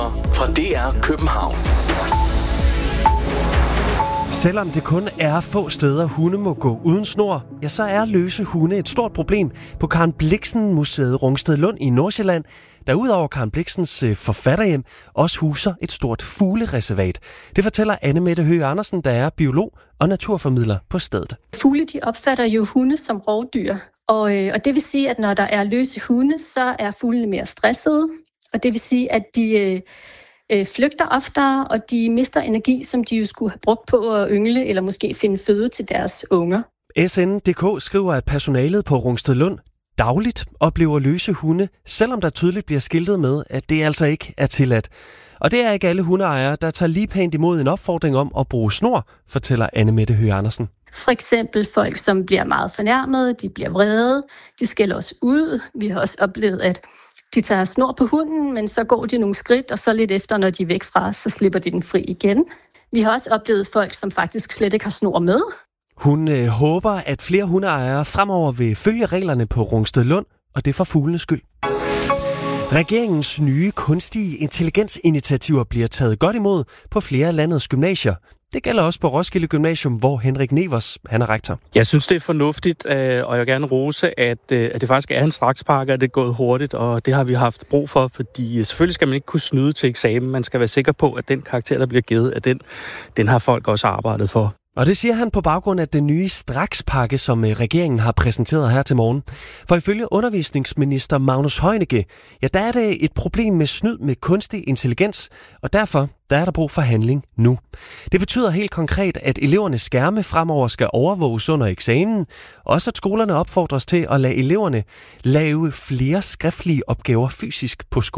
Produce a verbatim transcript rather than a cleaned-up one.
Nyheder fra D R København. Selvom det kun er få steder, hunde må gå uden snor, ja, så er løse hunde et stort problem på Karen Blixen Museet Rungstedlund i Nordsjælland, der udover Karen Blixens forfatterhjem også huser et stort fuglereservat. Det fortæller Anne-Mette Høgh Andersen, der er biolog og naturformidler på stedet. Fugle, de opfatter jo hunde som rovdyr, og, øh, og det vil sige, at når der er løse hunde, så er fuglene mere stressede, og det vil sige, at de øh, øh, flygter oftere, og de mister energi, som de jo skulle have brugt på at yngle, eller måske finde føde til deres unger. S N punktum D K skriver, at personalet på Rungstedlund dagligt oplever løse hunde, selvom der tydeligt bliver skiltet med, at det altså ikke er tilladt. Og det er ikke alle hundeejere, der tager lige pænt imod en opfordring om at bruge snor, fortæller Anne-Mette Høgh Andersen. For eksempel folk, som bliver meget fornærmede, de bliver vrede, de skælder os ud. Vi har også oplevet, at de tager snor på hunden, men så går de nogle skridt, og så lidt efter, når de er væk fra os, så slipper de den fri igen. Vi har også oplevet folk, som faktisk slet ikke har snor med. Hun øh, håber, at flere hundeejere fremover vil følge reglerne på Rungstedlund, og det er for fuglenes skyld. Regeringens nye kunstige intelligensinitiativer bliver taget godt imod på flere af landets gymnasier. Det gælder også på Roskilde Gymnasium, hvor Henrik Nevers, han er rektor. Jeg synes, det er fornuftigt, og jeg vil gerne rose, at, at det faktisk er en strakspakke, og det er gået hurtigt, og det har vi haft brug for, fordi selvfølgelig skal man ikke kunne snyde til eksamen. Man skal være sikker på, at den karakter, der bliver givet, at den, den har folk også arbejdet for. Og det siger han på baggrund af den nye strakspakke, som regeringen har præsenteret her til morgen. For ifølge undervisningsminister Magnus Heunicke, ja, der er det et problem med snyd med kunstig intelligens, og derfor der er der brug for handling nu. Det betyder helt konkret, at elevernes skærme fremover skal overvåges under eksamen, også at skolerne opfordres til at lade eleverne lave flere skriftlige opgaver fysisk på skolen.